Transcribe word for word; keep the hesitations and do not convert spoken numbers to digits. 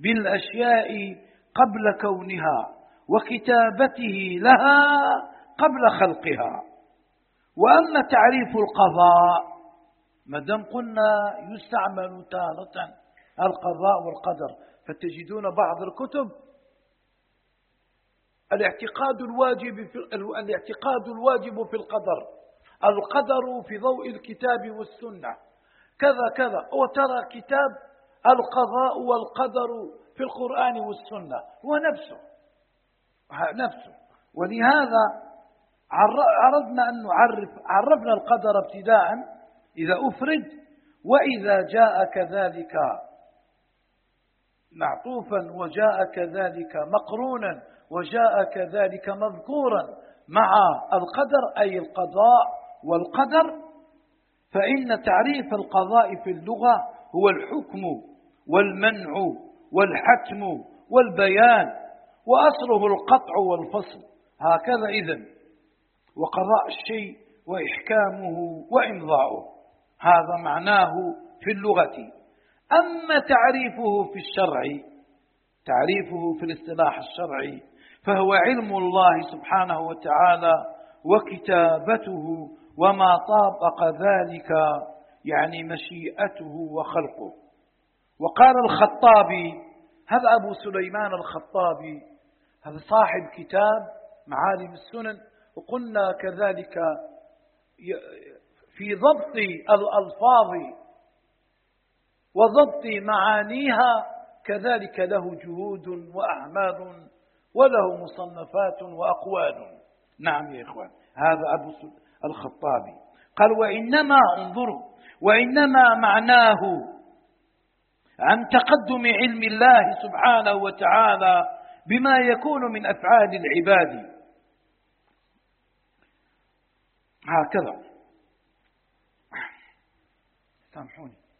بالأشياء قبل كونها وكتابته لها قبل خلقها. وأما تعريف القضاء، مادام قلنا يستعمل تارة القضاء والقدر، فتجدون بعض الكتب الاعتقاد الواجب في الاعتقاد الواجب في القدر، القدر في ضوء الكتاب والسنة كذا كذا، وترى كتاب القضاء والقدر في القرآن والسنة هو نفسه نفسه. ولهذا عرضنا أن نعرف عرفنا القدر ابتداء إذا أفرد، وإذا جاء كذلك معطوفا، وجاء كذلك مقرونا، وجاء كذلك مذكورا مع القدر أي القضاء والقدر. فإن تعريف القضاء في اللغة هو الحكم والمنع والحتم والبيان، وأصله القطع والفصل، هكذا إذن، وقضاء الشيء وإحكامه وإمضاؤه، هذا معناه في اللغة. أما تعريفه في الشرع، تعريفه في الاصطلاح الشرعي، فهو علم الله سبحانه وتعالى وكتابته وما طابق ذلك، يعني مشيئته وخلقه. وقال الخطابي، هذا أبو سليمان الخطابي، هذا صاحب كتاب معالم السنن، وقلنا كذلك في ضبط الألفاظ وضبط معانيها كذلك له جهود وأعمال وله مصنفات وأقوال. نعم يا إخوان، هذا أبو الخطابي قال: وإنما انظروا وإنما معناه عن تقدم علم الله سبحانه وتعالى بما يكون من أفعال العباد. هكذا، سامحوني.